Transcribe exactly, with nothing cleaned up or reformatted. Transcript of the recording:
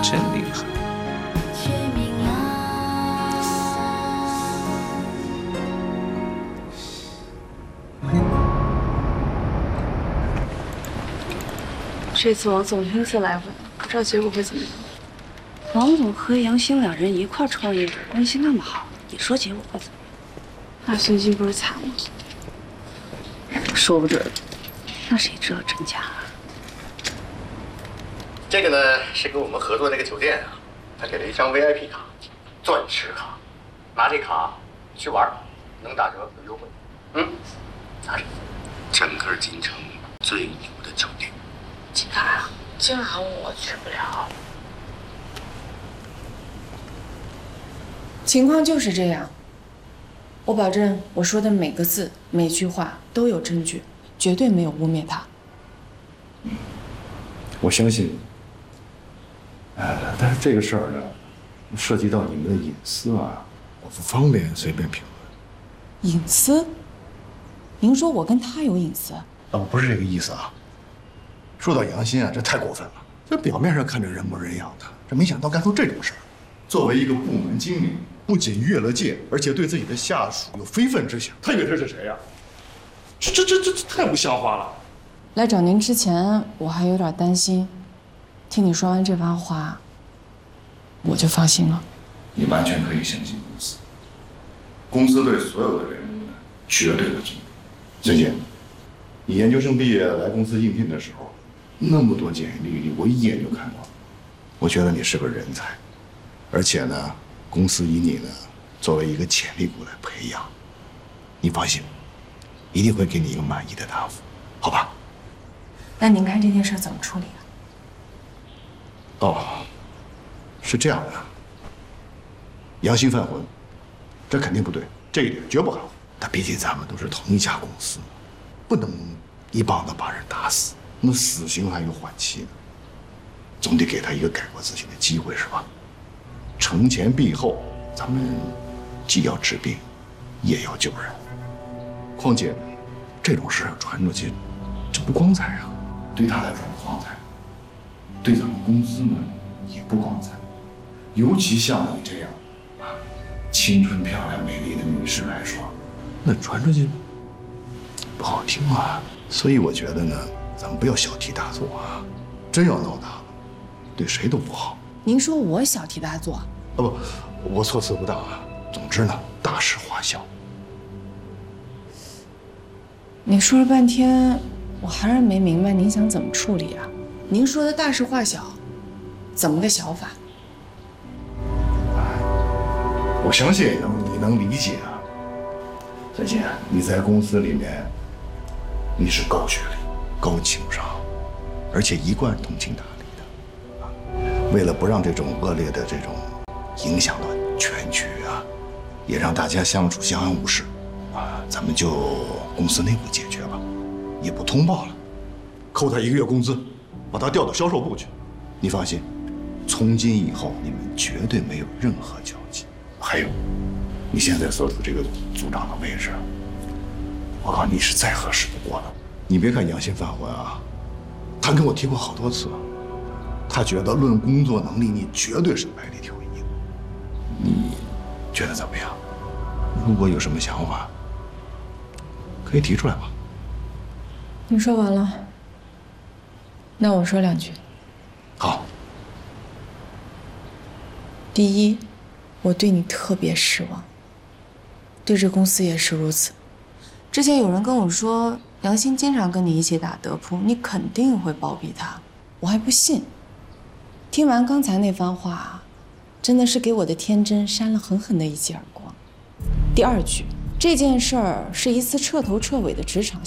真厉害。 这次王总亲自来问，不知道结果会怎么样。 王总和杨兴两人一块创业，关系那么好，你说结果会怎么样？ 那孙静不是惨了？ 说不准，那谁知道真假啊？ 这个呢是跟我们合作那个酒店啊，他给了一张 V I P 卡，钻石卡，拿这卡去玩，能打折有优惠。嗯，拿着，整个京城最牛的酒店。 金海啊，金海我去不了。 情况就是这样。我保证，我说的每个字、每句话都有证据，绝对没有污蔑他。 我相信你。哎，但是这个事儿呢，涉及到你们的隐私啊，我不方便随便评论。 隐私？您说我跟他有隐私？ 啊，我不是这个意思啊。说到杨鑫啊，这太过分了。这表面上看着人模人样的，这没想到干出这种事儿。作为一个部门经理，不仅越了界，而且对自己的下属有非分之想。他以为他是谁呀？这这这这这太不像话了。 来找您之前，我还有点担心。听你说完这番话，我就放心了。 你完全可以相信公司，公司对所有的人呢绝对的尊重。孙姐，你研究生毕业来公司应聘的时候，那么多简历里，我一眼就看到了。我觉得你是个人才，而且呢，公司以你呢作为一个潜力股来培养，你放心，一定会给你一个满意的答复，好吧？ 那您看这件事怎么处理啊？ 哦，是这样的，杨鑫犯浑，这肯定不对，这一点绝不含糊。但毕竟咱们都是同一家公司，不能一棒子把人打死，那死刑还有缓期呢，总得给他一个改过自新的机会，是吧？惩前毖后，咱们既要治病，也要救人。况且这种事传出去，这不光彩啊，对他来说不光彩。对咱们公司呢也不光彩，尤其像你这样啊青春漂亮美丽的女士来说，那传出去不好听啊。所以我觉得呢，咱们不要小题大做啊，真要闹大了，对谁都不好。 您说我小题大做？啊不，我措辞不当啊。总之呢，大事化小。 你说了半天，我还是没明白您想怎么处理啊？您说的大事化小，怎么个小法？ 我相信你能你能理解啊。孙姐，你在公司里面，你是高学历、高情商，而且一贯通情达理的。啊，为了不让这种恶劣的这种影响到全局啊，也让大家相处相安无事，啊，咱们就公司内部解决吧，也不通报了，扣他一个月工资。把他调到销售部去，你放心，从今以后你们绝对没有任何交集。还有，你现在所处这个组长的位置，我告诉你是再合适不过的。你别看杨鑫犯浑啊，他跟我提过好多次，他觉得论工作能力你绝对是百里挑一的。你觉得怎么样？如果有什么想法，可以提出来吧。 你说完了。那我说两句。 好。 第一，我对你特别失望，对这公司也是如此。之前有人跟我说，杨鑫经常跟你一起打德扑，你肯定会包庇他，我还不信。听完刚才那番话，真的是给我的天真扇了狠狠的一记耳光。第二句，这件事儿是一次彻头彻尾的职场